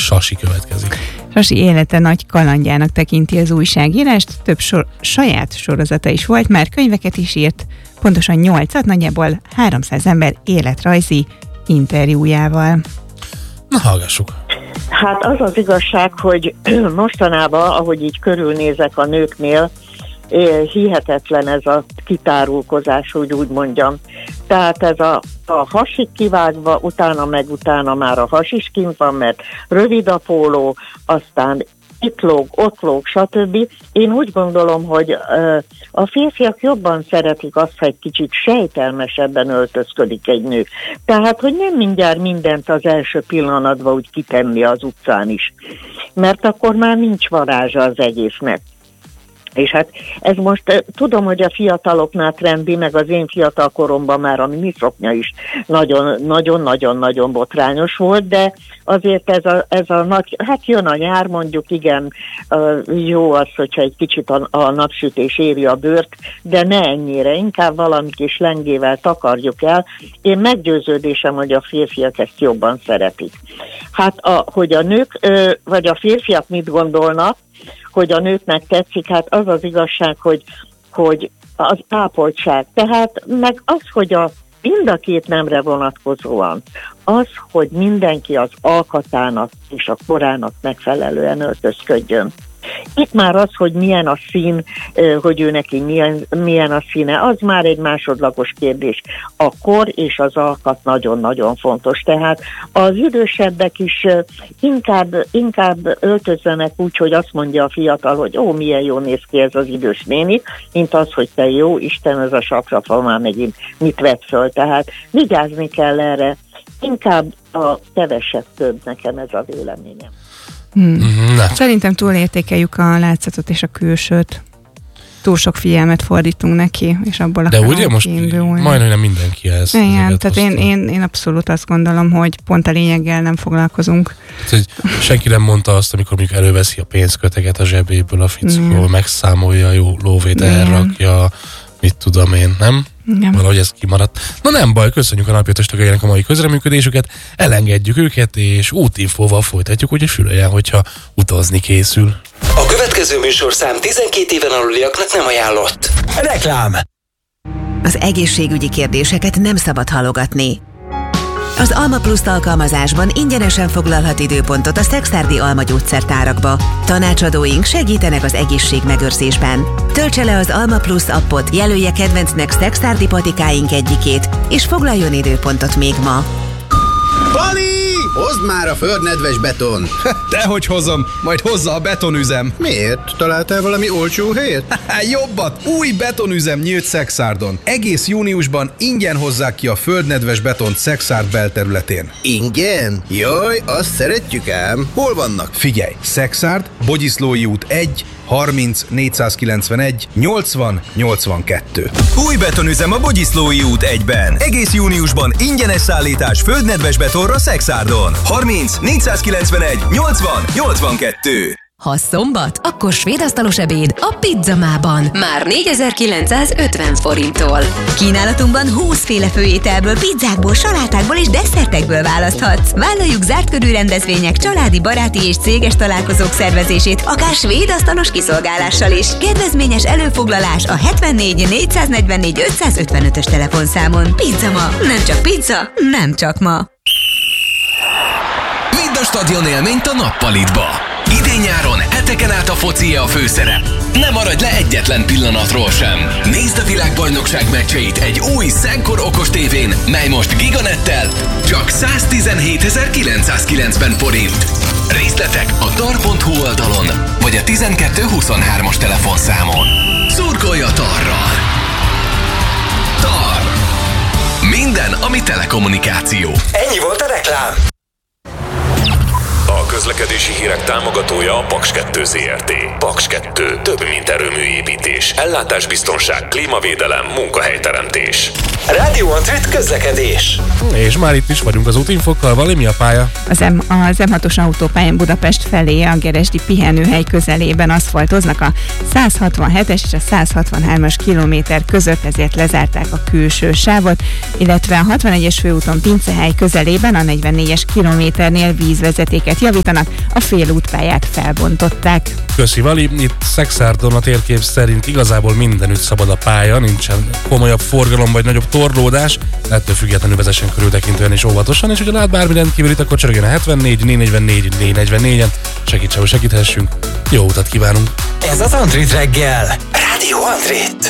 Sasi következik. Sasi élete nagy kalandjának tekinti az újságírást, több saját sorozata is volt, már könyveket is írt, pontosan 8-at, nagyjából 300 ember életrajzi interjújával. Na, hallgassuk. Hát az az igazság, hogy mostanában, ahogy így körülnézek a nőknél, hihetetlen ez a kitárulkozás, hogy úgy mondjam. Tehát ez a hasig kivágva, utána már a has is kint van, mert rövid a póló, aztán itt lóg, ott lóg, stb. Én úgy gondolom, hogy a férfiak jobban szeretik azt, ha egy kicsit sejtelmesebben öltözködik egy nő. Tehát, hogy nem mindjárt mindent az első pillanatban úgy kitenni az utcán is. Mert akkor már nincs varázsa az egésznek. És hát ez most tudom, hogy a fiataloknál trendi, meg az én fiatal koromban már a miniszoknya is nagyon-nagyon botrányos volt, de azért ez a nagy, hát jön a nyár, mondjuk igen, jó az, hogyha egy kicsit a napsütés éri a bőrt, de ne ennyire, inkább valami kis lengével takarjuk el. Én meggyőződésem, hogy a férfiak ezt jobban szeretik. Hát, hogy a nők, vagy a férfiak mit gondolnak, hogy a nőknek tetszik, hát az az igazság, hogy az ápoltság. Tehát meg az, hogy mind a két nemre vonatkozóan, az, hogy mindenki az alkatának és a korának megfelelően öltözködjön. Itt már az, hogy milyen a szín, hogy ő neki milyen a színe, az már egy másodlagos kérdés. A kor és az alkat nagyon-nagyon fontos. Tehát az idősebbek is inkább öltözzenek úgy, hogy azt mondja a fiatal, hogy milyen jól néz ki ez az idős néni, mint az, hogy te jó Isten, ez a saprafa már megint mit vett föl. Tehát vigyázni kell erre. Inkább a kevesebb több, nekem ez a véleményem. Szerintem túlértékeljük a látszatot és a külsőt. Túl sok figyelmet fordítunk neki, és abból de ugye most majdnem nem mindenki ez. Igen, tehát én abszolút azt gondolom, hogy pont a lényeggel nem foglalkozunk. Tehát, senki nem mondta azt, amikor mondjuk előveszi a pénzköteget a zsebéből, a fickó, megszámolja, jó lóvét elrakja, mit tudom én, nem? Igen. Valahogy ez kimaradt. Na nem baj, köszönjük a napjötös tagjainak a mai közreműködésüket, elengedjük őket, és útinfóval folytatjuk, úgyhogy füleljen, hogyha utazni készül. A következő műsorszám 12 éven aluliaknak nem ajánlott. Reklám! Az egészségügyi kérdéseket nem szabad halogatni. Az Alma Plus alkalmazásban ingyenesen foglalhat időpontot a Szekszárdi Alma gyógyszertárakba. Tanácsadóink segítenek az egészségmegőrzésben. Töltse le az Alma Plus appot, jelölje kedvencnek Szekszárdi patikáink egyikét, és foglaljon időpontot még ma. Pali! Hozd már a földnedves beton! Dehogy hozom, majd hozza a betonüzem. Miért? Találtál valami olcsó helyet? Jobbat! Új betonüzem nyílt Szekszárdon. Egész júniusban ingyen hozzák ki a földnedves betont Szekszárd belterületén. Ingyen? Jaj, azt szeretjük ám. Hol vannak? Figyelj! Szekszárd, Bogyiszlói út 1, 30 491 80 82. Új betonüzem a Bogyiszlói út 1-ben. Egész júniusban ingyenes szállítás földnedves betonra Szekszárdon. 30 491 80 82. Ha szombat, akkor svédasztalos ebéd a Pizzamában. Már 4950 forinttól. Kínálatunkban 20 féle főételből, pizzákból, salátákból és desszertekből választhatsz. Vállaljuk zárt körű rendezvények, családi, baráti és céges találkozók szervezését, akár svédasztalos kiszolgálással is. Kedvezményes előfoglalás a 74 444 555-ös telefonszámon. Pizzama, nem csak pizza, nem csak ma. Vidd a stadion élményt a nappalitba. Idén-nyáron heteken át a foci a főszerep. Ne maradj le egyetlen pillanatról sem. Nézd a világbajnokság meccseit egy új Szenkor okos tévén, mely most Giganettel csak 117.990 forint. Részletek a tar.hu oldalon, vagy a 1223-as telefonszámon. Szurkolj a Tarral! Tar. Minden, ami telekommunikáció. Ennyi volt a reklám. A közlekedési hírek támogatója a Paks 2 Zrt. Paks 2. Több mint erőműépítés, ellátásbiztonság, klímavédelem, munkahelyteremtés. Rádió Antrit közlekedés. És már itt is vagyunk az útinfokkal. Vali, mi a pálya? Az M6-os autópályán Budapest felé a Geresdi pihenőhely közelében aszfaltoznak a 167-es és a 163-as kilométer között, ezért lezárták a külső sávot, illetve a 61-es főúton Pincehely közelében a 44-es kilométernél vízvezetéket javítanak, indulnak, a félútpályát felbontották. Köszi, Vali. Itt Szekszárdon a térkép szerint igazából mindenütt szabad a pálya, nincsen komolyabb forgalom vagy nagyobb torlódás, ettől függetlenül vezessen körültekintően és óvatosan, és hogyha lát bármi rendkívülit, akkor csörögjön a 74 444 444-en, segítsehessünk. Jó utat kívánunk! Ez az Antrit reggel. Rádió Antrit.